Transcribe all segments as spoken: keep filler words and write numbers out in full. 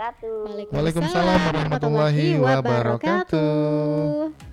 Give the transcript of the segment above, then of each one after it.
wabarakatuh. Waalaikumsalam warahmatullahi wabarakatuh.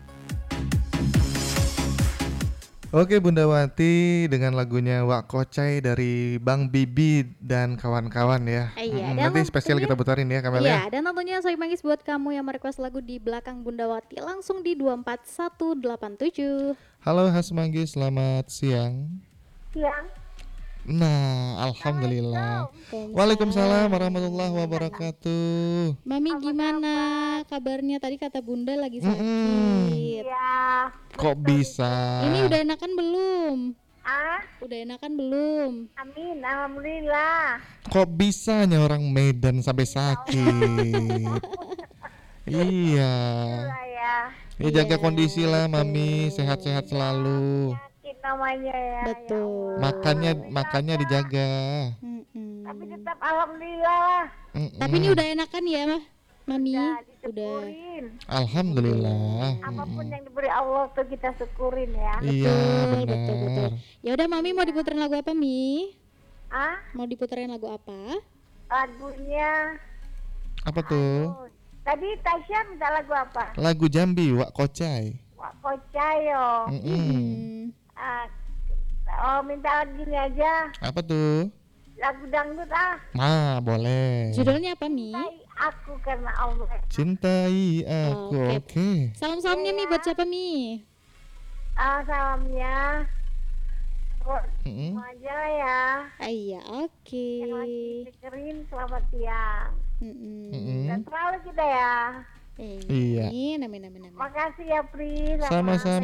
Oke Bunda Wati dengan lagunya Wak Kocai dari Bang Bibi dan kawan-kawan ya. Iya, Mm-mm, dan nanti spesial tentunya- kita putarin ya Kamel Iya, ya. dan tentunya saya manggis buat kamu yang merequest lagu di belakang Bunda Wati langsung di dua empat satu delapan tujuh. Halo Hasmanggi, selamat siang. Siang. Nah, alhamdulillah. Waalaikumsalam. Waalaikumsalam warahmatullahi wabarakatuh. Mami Apa gimana kabarnya? Tadi kata Bunda lagi Mm-mm. sakit. Ya. Kok bisa? Ini udah enakan belum? Ah, Udah enakan belum? amin. Alhamdulillah. Kok bisanya orang Medan sampai sakit? Iya. Alhamdulillah ya. Ya jaga Iya, kondisi lah betul. Mami, sehat-sehat selalu. Sakit namanya ya. Betul. Ya Allah. Makannya makannya dijaga. Mm-mm. Tapi tetap alhamdulillah lah. Mm-mm. Tapi ini udah enakan ya, Mah? Mami? Ya, Udah. disyukurin. Alhamdulillah. Apapun Mm-mm. yang diberi Allah tuh kita syukurin ya. Iya Betul, betul, betul. benar. Ya udah Mami mau diputerin lagu apa, Mi? Ah, Mau diputerin lagu apa? lagunya. Apa tuh? Oh, tadi Tasya minta lagu apa? Lagu Jambi Wak Kocai. Wak Kocayo. Mm-mm. Hmm. Ah, oh minta lagu ini aja. Apa tuh? Lagu dangdut ah. Ah boleh. Judulnya apa, Mi? Cintai aku karena Allah. Cintai aku. Oke. Oke. Salam-salamnya Mi buat siapa, Mi? Ah, salamnya. Buat Mm-mm. semua aja lah ya. Ah, iya, oke. Yang lagi dengerin selamat siang. Mm-mm. Mm-mm. Dan selalu kita ya. Eh, Iya. Amin, amin, amin, amin. Makasih ya Pri. Sama-sama.